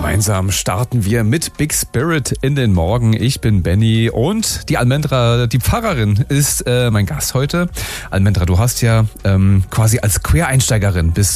Gemeinsam starten wir mit Big Spirit in den Morgen. Ich bin Benny und die Almendra, die Pfarrerin, ist mein Gast heute. Almendra, du hast ja quasi als Quereinsteigerin bis